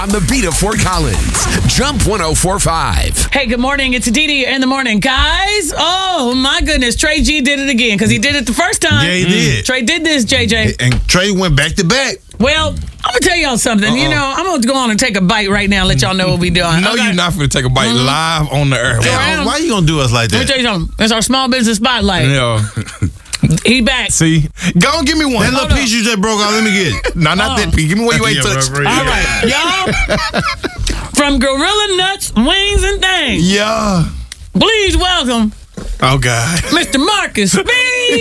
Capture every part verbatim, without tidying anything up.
On the beat of Fort Collins, Jump one oh four point five. Hey, good morning. It's Dee Dee in the morning. Guys, oh my goodness. Trey G did it again because he did it the first time. Yeah, he did. Trey did this, J J. And Trey went back to back. Well, I'm going to tell y'all something. Uh-oh. You know, I'm going to go on and take a bite right now and let y'all know what we doing. No, okay? you're not going to take a bite Mm-hmm. live on the air. Man, why you going to do us like Let me that? tell you something. It's our small business spotlight. Yeah. He back. See? Go on, give me one. That little Hold piece you just broke off, let me get it. No, not Oh. that piece. Give me what you ain't Yeah, touched. bro, bro, All yeah. right, y'all. From Gorilla Nuts, Wings, and Things. Yeah. Please welcome Oh, God. Mister Marcus Speed.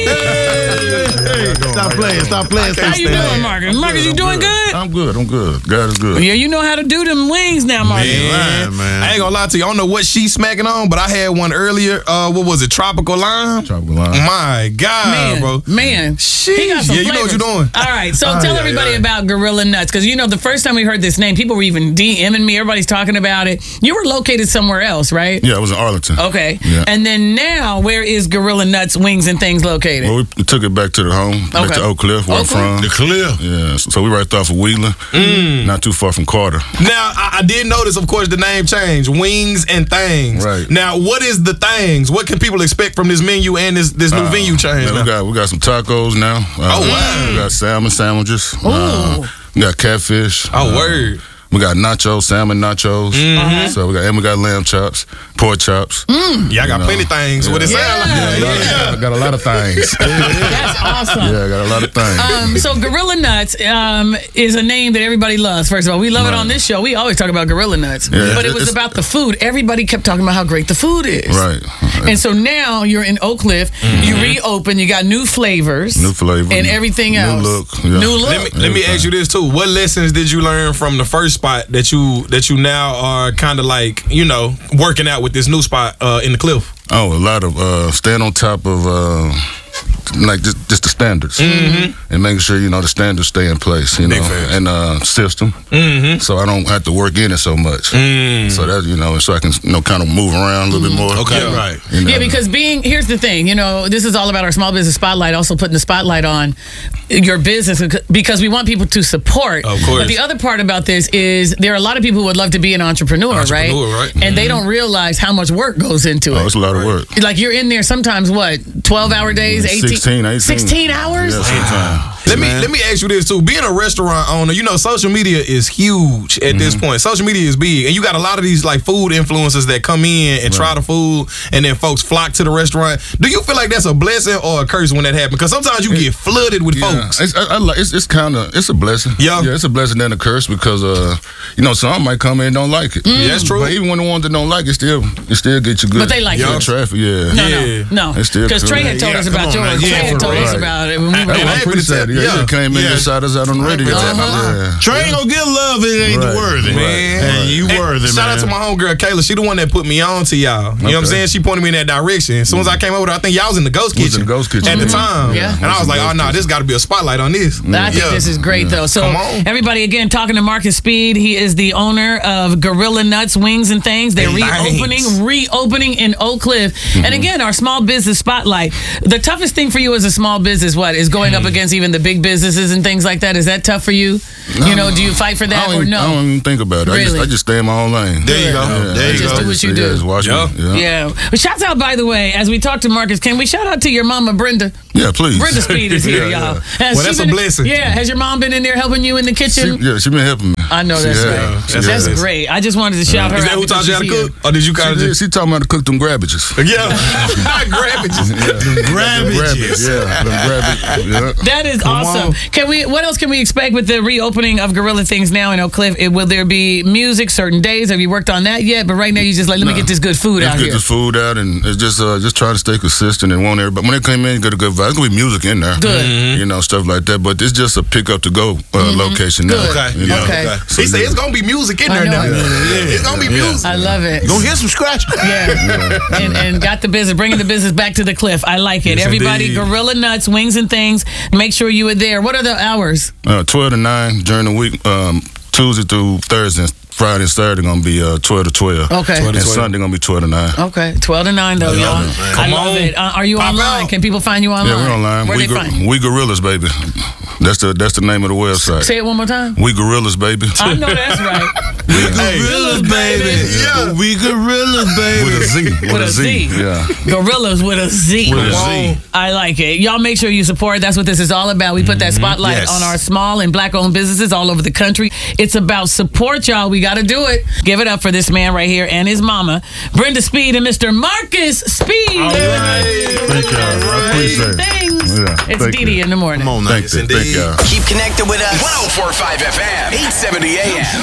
Hey, stop playing, stop playing. How Stop you playing. doing, Marcus? Marcus, you I'm doing good? I'm good, I'm good. God is good. Yeah, you know how to do them wings now, Marcus. Man, lying, man. I ain't gonna lie to you. I don't know what she's smacking on, but I had one earlier. Uh, what was it? Tropical lime? Tropical lime. My God, Man, bro. man, he got some Yeah, you know what flavors. you're doing. All right, so Oh, tell yeah, everybody yeah. about Gorilla Nuts, because you know the first time we heard this name, people were even DMing me. Everybody's talking about it. You were located somewhere else, right? Yeah, I was in Arlington. Okay, Yeah. and then now, where is Gorilla Nuts, Wings, and Things located? Well, we took it back to the home, back Okay. to Oak Cliff, where Oak I'm from. Cliff? Cliff? Yeah, so, so we right off of Wheeler, not too far from Carter. Now, I, I did notice, of course, the name change. Wings and Things. Right. Now, what is the Things? What can people expect from this menu and this, this new Uh, venue change? man, now? we got we got some tacos now. Uh, Oh, wow. We got salmon sandwiches. Uh, we got catfish. Oh, Uh, word. We got nachos, salmon nachos. So we got and we got lamb chops, pork chops. Yeah, I got know. plenty of things. What it Yeah. sound like? Yeah, A lot of- Yeah. I got a lot of things. That's awesome. Yeah, I got a lot of things. Um, so Gorilla Nuts um, is a name that everybody loves. First of all, we love it Right. on this show. We always talk about Gorilla Nuts, Yeah, but it was it's- about the food. Everybody kept talking about how great the food is. Right. And so now you're in Oak Cliff. You reopen. You got new flavors, New flavor. and everything New else. look, yeah. New look. Let me let me ask you this too. What lessons did you learn from the first spot that you that you now are kind of like you know working out with this new spot uh, in the Cliff? Oh, a lot of uh, staying on top of uh, like just, just the standards, and making sure you know the standards stay in place, you Big know, facts. and uh, system. Mm-hmm. So I don't have to work in it so much. So that you know, so I can you know kind of move around a little bit more. Okay, Yeah. right. You know, Yeah, because being here's the thing, you know, this is all about our small business spotlight. Also putting the spotlight on your business because we want people to support. Of course. But the other part about this is there are a lot of people who would love to be an entrepreneur, right? Entrepreneur, right. And they don't realize how much work goes into oh, it. it's a lot of work. Like you're in there sometimes what twelve hour days, eighteen, sixteen, eighteen. sixteen hours. Yeah, sometimes. Let me Man. let me ask you this too. Being a restaurant owner, you know, social media is huge at this point. Social media is big, and you got a lot of these like food influencers that come in and try the food, and then folks flock to the restaurant. Do you feel like that's a blessing or a curse when that happens? Because sometimes you get flooded with Yeah, folks. it's, I, I like, it's, it's kind of it's a blessing. Yeah. yeah, it's a blessing and a curse because uh, you know, some might come in and don't like it. Yeah, that's true. But even when the ones that don't like it, still it still get you good. But they like good it. traffic. Yeah. No, Yeah. no, no. It's still Because cool. Trey had told Yeah, us come about on, yours. man. Trey Yeah, had for told us real. about it when we were That's And why I I'm ain't pretty finna sad. tell- Yeah, yeah. you came in Yeah. and shot us out on the radio. finna tell my lie. Yeah. Trey ain't gonna get love if it ain't Right. worthy. Man. And you And worthy, man. Shout out to my homegirl Kayla. She the one that put me on to y'all. You know what I'm Okay. saying? She pointed me in that direction. As soon as I came over there, I think y'all was in the Ghost Was in Kitchen. the Ghost Kitchen. At the Mhm. time. Yeah. And I was Was in like, the oh, Ghost no, Kitchen. this got to be a spotlight on this. I think Yeah. this is great, though. So, Come on. everybody, again, talking to Marcus Speed. He is the owner of Gorilla Nuts, Wings, and Things. They're Hey, reopening, thanks. reopening in Oak Cliff. And again, our small business spotlight. The toughest thing for you as a small business, what, is going up against even the big businesses and things like that? Is that tough for you? You know, do you fight for I that don't, or even, I no? don't even think about it. I just Really? I just stay in my own lane. There you go. Yeah, There you Just go. do what you yeah, do. just watch Yeah. me. Yeah. Yeah. But shouts out, by the way, as we talk to Marcus, can we shout out to your mama, Brenda? Yeah, please. Brenda Speed is here, Yeah, y'all. yeah. Has Well, she that's a been- blessing. Yeah. Has your mom been in there helping you in the She, kitchen? yeah, she been helping me. I know She that's has. right. She That's That's has. great. I just wanted to shout her Is out. that who taught because you how to she's cook? here. Or did you She, kind of did, just. she taught me how to cook them grabbages. Yeah. Not grabbages. Grabbages. Yeah, them grabbages. Yeah. That is awesome. on. Can we? What else can we expect with the reopening of Gorilla Things now in Oak Cliff? It- Will there be music certain days? Have you worked on that yet? But right now you just like, let me get this good food Let's out get here. this food out and it's just uh, just trying to stay consistent and want everybody. When they come in, you get a good vibe. There's gonna be music in there, Good. you know, stuff like that. But it's just a pick up to go uh, location now. Good. Okay. you know? Okay. So He said yeah. it's going to be music in I there know now. it. Yeah. It's going to be Yeah. music. I love it. Gonna hear some scratch. Yeah. and, and got the business, bringing the business back to the cliff. I like it. Yes, Everybody, indeed. Gorilla Nuts, Wings and Things. Make sure you are there. What are the hours? Uh, twelve to nine during the week. Um, Tuesday through Thursday, Friday and Saturday gonna be uh, twelve to twelve. Okay. And Sunday gonna be twelve to nine. Okay, twelve to nine though, y'all. I Come love on. it. Uh, are you Pop online? out. Can people find you online? Yeah, we're online. Where we, they Gor- find you? we Gorillas, baby. That's the that's the name of the website. Say it one more time. We Gorillas, baby. I know that's right. Gorillas, baby. Yeah. We gorillas, baby. With a Z. With, With a Z. Yeah. Gorillas with a Z. With a Z. I like it. Y'all make sure you support. That's what this is all about. We put that spotlight Yes. on our small and black-owned businesses all over the country. It's about support, y'all. We got to do it. Give it up for this man right here and his mama, Brenda Speed and Mister Marcus Speed. Thank y'all. I appreciate it. Things. Yeah, It's thank Didi you. in the morning. Come on now. Thank you. Thank y'all. Keep connected with us. ten forty-five F M, eight seventy A M.